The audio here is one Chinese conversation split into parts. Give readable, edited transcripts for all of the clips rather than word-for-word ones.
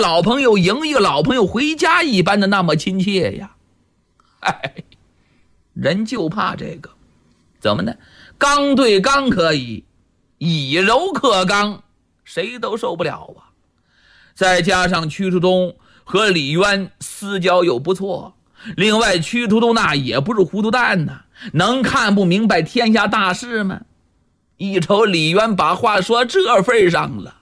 老朋友迎一个老朋友回家一般的那么亲切呀。人就怕这个，怎么呢？刚对刚可以，以柔克刚，谁都受不了啊。再加上屈突通和李渊私交又不错，另外屈突通那也不是糊涂蛋呐，能看不明白天下大事吗？一瞅李渊把话说这份上了，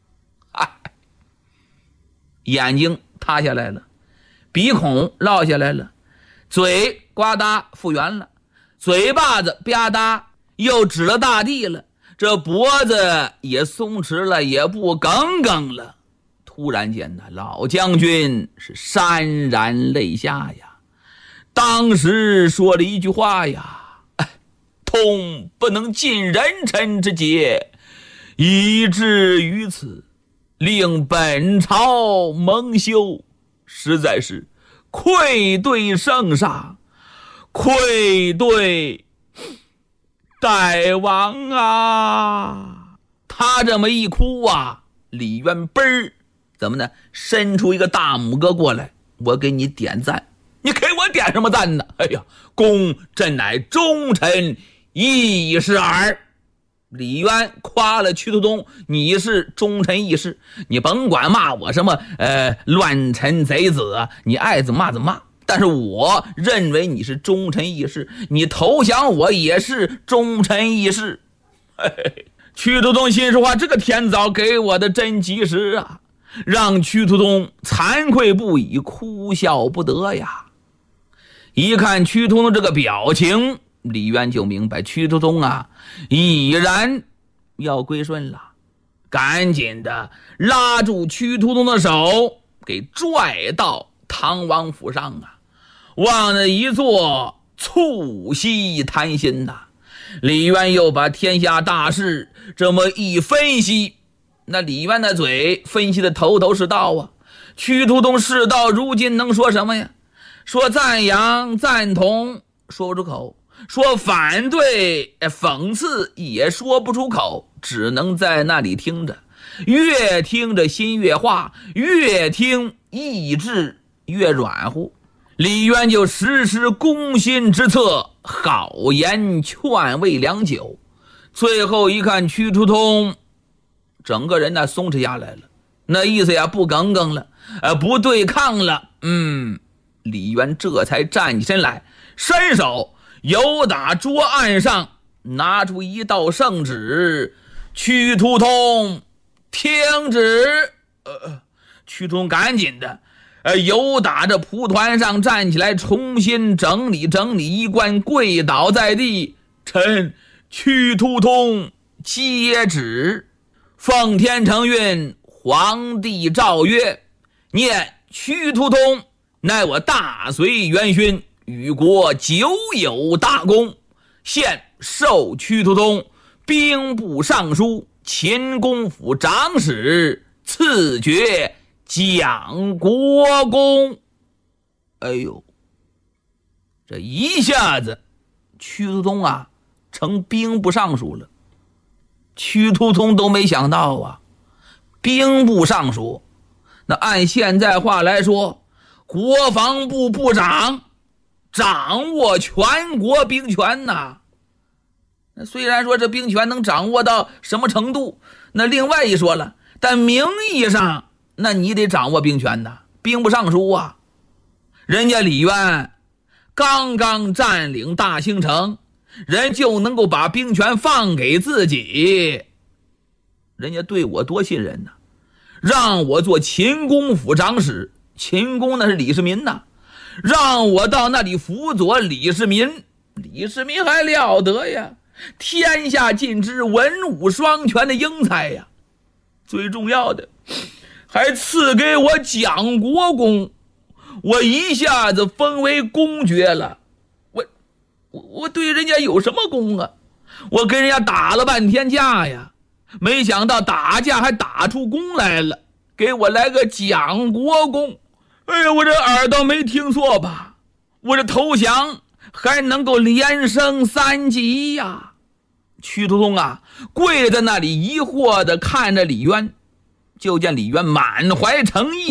眼睛塌下来了，鼻孔落下来了，嘴呱嗒复原了，嘴巴子吧嗒又指了大地了，这脖子也松弛了，也不耿耿了。突然间呢，老将军是潸然泪下呀，当时说了一句话呀：通不能尽人臣之节，以至于此，令本朝蒙羞，实在是愧对圣上，愧对大王啊。他这么一哭啊，李渊嘣儿怎么呢？伸出一个大拇哥过来，我给你点赞。你给我点什么赞呢？哎呀，公朕乃忠臣义士耳。李渊夸了屈突通，你是忠臣义士，你甭管骂我什么乱臣贼子啊，你爱怎么骂怎么骂，但是我认为你是忠臣义士，你投降我也是忠臣义士。屈突通心说话，这个天早给我的真及时啊，让屈突通惭愧不已，哭笑不得呀。一看屈突通这个表情，李渊就明白屈突通啊已然要归顺了，赶紧的拉住屈突通的手，给拽到唐王府上啊，往那一坐，促膝谈心呐。李渊又把天下大事这么一分析，那李渊的嘴分析的头头是道啊。屈突通事到如今能说什么呀？说赞扬赞同说不出口，说反对讽刺也说不出口，只能在那里听着，越听着心越化，越听意志越软乎。李渊就时时攻心之策，好言劝慰良久。最后一看屈突通整个人松弛下来了，那意思呀不耿耿了，不对抗了。李渊这才站起身来，伸手由打桌案上拿出一道圣旨，屈突通听旨。屈突通赶紧的由打着蒲团上站起来，重新整理整理衣冠，跪倒在地，臣屈突通接旨。奉天承运，皇帝诏曰：念屈突通乃我大隋元勋，与国久有大功，现授屈突通兵部尚书、秦公府长史，赐爵蒋国公。哎呦，这一下子屈突通啊成兵部尚书了。屈突通都没想到啊，兵部尚书那按现在话来说，国防部部长，掌握全国兵权呐。那虽然说这兵权能掌握到什么程度，那另外一说了，但名义上那你得掌握兵权呐，兵部尚书啊。人家李渊刚刚占领大兴城，人就能够把兵权放给自己，人家对我多信任呐，让我做秦公府长史，秦公那是李世民呐，让我到那里辅佐李世民，李世民还了得呀，天下尽知文武双全的英才呀，最重要的还赐给我蒋国公，我一下子封为公爵了。我对人家有什么功啊？我跟人家打了半天架呀，没想到打架还打出功来了，给我来个蒋国公。哎呀，我这耳朵没听错吧？我这投降还能够连升3级呀！屈突通啊跪在那里疑惑的看着李渊，就见李渊满怀诚意